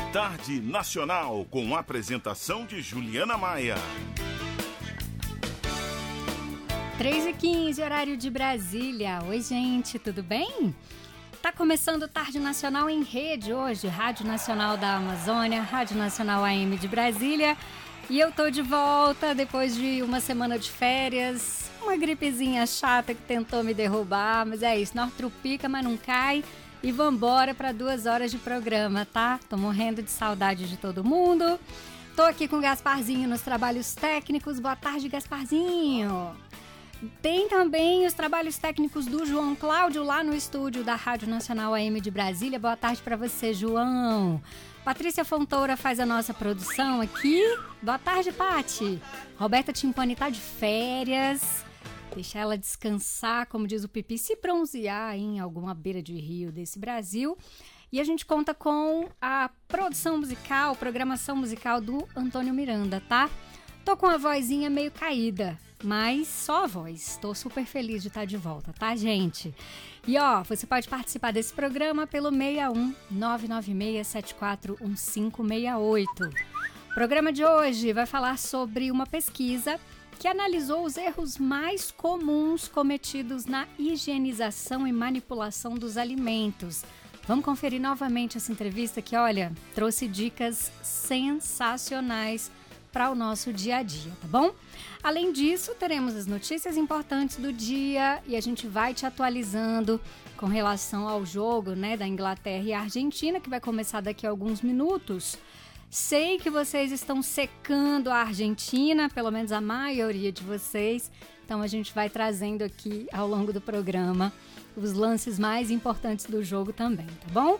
Tarde Nacional, com a apresentação de Juliana Maia. 3h15, horário de Brasília. Oi, gente, tudo bem? Tá começando Tarde Nacional em rede hoje, Rádio Nacional da Amazônia, Rádio Nacional AM de Brasília. E eu tô de volta depois de uma semana de férias, uma gripezinha chata que tentou me derrubar, mas é isso, nós trupica, mas não cai. E vambora para 2 horas de programa, tá? Tô morrendo de saudade de todo mundo. Tô aqui com o Gasparzinho nos trabalhos técnicos. Boa tarde, Gasparzinho. Tem também os trabalhos técnicos do João Cláudio lá no estúdio da Rádio Nacional AM de Brasília. Boa tarde para você, João. Patrícia Fontoura faz a nossa produção aqui. Boa tarde, Pati. Roberta Timpani tá de férias. Deixa ela descansar, como diz o Pipi, se bronzear em alguma beira de rio desse Brasil. E a gente conta com a produção musical, programação musical do Antônio Miranda, tá? Tô com a vozinha meio caída, mas só a voz. Tô super feliz de estar de volta, tá, gente? E ó, você pode participar desse programa pelo 61 996 741568. O programa de hoje vai falar sobre uma pesquisa que analisou os erros mais comuns cometidos na higienização e manipulação dos alimentos. Vamos conferir novamente essa entrevista que, olha, trouxe dicas sensacionais para o nosso dia a dia, tá bom? Além disso, teremos as notícias importantes do dia e a gente vai te atualizando com relação ao jogo, né, da Inglaterra e Argentina, que vai começar daqui a alguns minutos. Sei que vocês estão secando a Argentina, pelo menos a maioria de vocês, então a gente vai trazendo aqui ao longo do programa os lances mais importantes do jogo também, tá bom?